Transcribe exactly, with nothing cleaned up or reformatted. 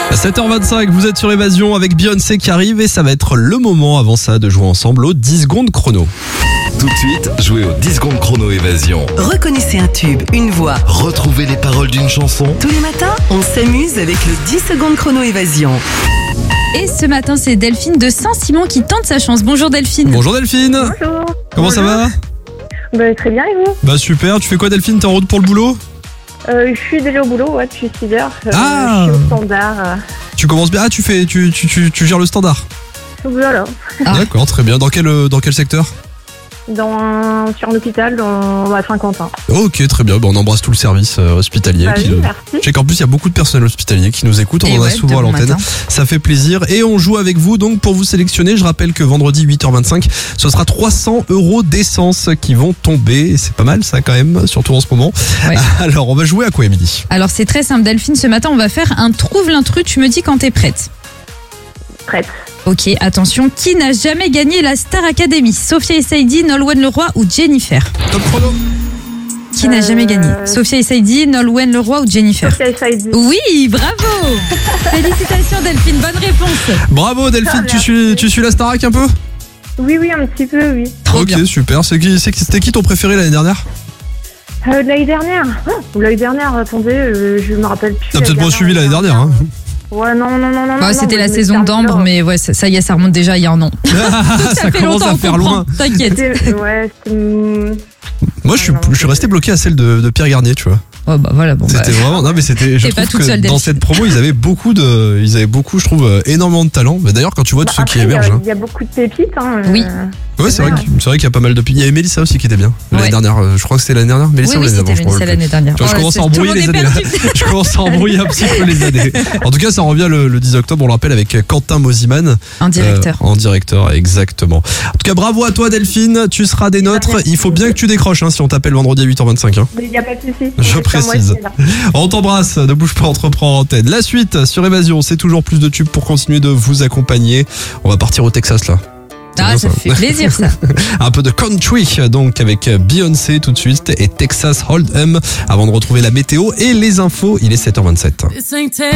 sept heures vingt-cinq, vous êtes sur Évasion avec Beyoncé qui arrive et ça va être le moment avant ça de jouer ensemble au dix secondes chrono. Tout de suite, jouez au dix secondes chrono Évasion. Reconnaissez un tube, une voix. Retrouvez les paroles d'une chanson. Tous les matins, on s'amuse avec le dix secondes chrono Évasion. Et ce matin, c'est Delphine de Saint-Simon qui tente sa chance. Bonjour Delphine. Bonjour Delphine. Bonjour. Comment Bonjour. ça va? Bah, très bien, et vous? Bah super, tu fais quoi Delphine? T'es en route pour le boulot? euh, Je suis déjà au boulot, ouais, depuis six heures. Euh, Ah. Je suis au standard. euh, Tu commences bien? Ah, tu fais, tu, tu, tu, tu gères le standard. Voilà. Ah. D'accord, très bien. Dans quel, euh, dans quel secteur? Dans un, sur un hôpital dans, à Saint-Quentin. Ok, très bien. Bon, on embrasse tout le service euh, hospitalier. Bah qui, oui, euh, merci. Je sais qu'en plus, il y a beaucoup de personnel hospitalier qui nous écoutent. On Et en a ouais, souvent à de bon l'antenne. matin. Ça fait plaisir. Et on joue avec vous. Donc, pour vous sélectionner, je rappelle que vendredi huit heures vingt-cinq, ce sera trois cents euros d'essence qui vont tomber. Et c'est pas mal, ça, quand même, surtout en ce moment. Ouais. Alors, on va jouer à quoi, Émilie? Alors c'est très simple Delphine, ce matin on va faire un trouve l'intrus, tu me dis quand t'es prête. Prête. Ok, attention, qui n'a jamais gagné la Star Academy? Sophia et Saïdi, Nolwenn Leroy ou Jennifer? Top chrono. Qui n'a jamais gagné? Euh, Sophia et Saïdi, Nolwenn Leroy ou Jennifer? Sophia et Saïdi. Oui, bravo. Félicitations Delphine, bonne réponse. Bravo, Delphine. Tu suis, tu suis la Starac un peu? Oui, oui, un petit peu, oui. Trop Ok, bien. super. C'est qui, c'est qui- c'était qui ton préféré l'année dernière? Euh, l'année dernière oh, L'année dernière, attendez, euh, je me rappelle plus. T'as peut-être l'année pas suivi l'année dernière, hein? Ouais, non, non, non, non. Bah, non, c'était non, la je me saison suis d'Ambre, permis, mais ouais, ça, ça y est, ça remonte déjà il y a un an. Ça fait commence longtemps, à on faire comprend. loin. T'inquiète. C'était- Ouais, c'était. hum, Moi, je suis, Ah non, je suis resté bloqué à celle de, de Pierre Garnier, tu vois. Oh bah voilà, bon bah. C'était vraiment, non mais c'était, je T'es pas trouve toute que seule, dans Delphine. cette promo, ils avaient beaucoup de, ils avaient beaucoup, je trouve, euh, énormément de talent. Mais d'ailleurs, quand tu vois bah, tous ceux qui après, il y a- émergent, hein. Il y a beaucoup de pépites. Hein, Oui. euh, Ouais, c'est vrai, vrai, que- c'est vrai qu'il y a pas mal de. Il y avait Mélissa aussi qui était bien. L'année Ouais. dernière, euh, je crois que c'était l'année dernière. Mélissa Oui, ou oui, l'année c'était d'avant, je Mélissa me l'année dernière. Tu vois, je Oh, commence c'est- à tout le embrouiller monde les est années. perdu. Je commence à embrouiller un petit peu les années. En tout cas, ça revient le, le dix octobre, on le rappelle, avec Quentin Moziman. Un directeur. Euh, en directeur, exactement. En tout cas, bravo à toi, Delphine. Tu seras des nôtres. Merci. Il faut bien que tu décroches hein, si on t'appelle vendredi à huit heures vingt-cinq. Hein. Mais il n'y a pas de souci. Je C'est comme précise. moi, c'est là. On t'embrasse, ne bouge pas, on te reprend en antenne. La suite sur Évasion, c'est toujours plus de tubes pour continuer de vous accompagner. On va partir au Texas là. C'est Ah, bien, ça ça. fait plaisir ça. Un peu de country donc avec Beyoncé tout de suite et Texas Hold'em avant de retrouver la météo et les infos. Il est sept heures vingt-sept.